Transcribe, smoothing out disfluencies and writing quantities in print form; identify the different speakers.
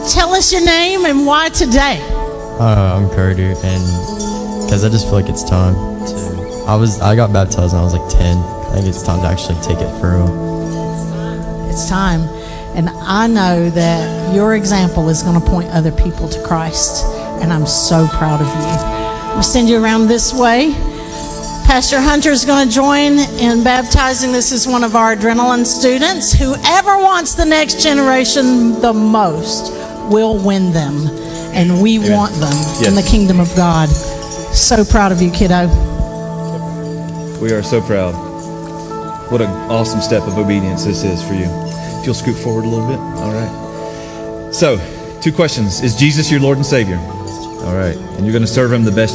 Speaker 1: tell us your name and why today.
Speaker 2: I'm Carter, and because I just feel like it's time to. I got baptized when I was like 10. I think it's time to actually take it for real.
Speaker 1: It's time. And I know that your example is going to point other people to Christ. And I'm so proud of you. I'm going to send you around this way. Pastor Hunter is going to join in baptizing. This is one of our adrenaline students. Whoever wants the next generation the most will win them. And we want them in the kingdom of God. So proud of you, kiddo.
Speaker 3: We are so proud. What an awesome step of obedience this is for you. If you'll scoot forward a little bit. All right. So, 2 questions. Is Jesus your Lord and Savior? All right. And you're going to serve him the best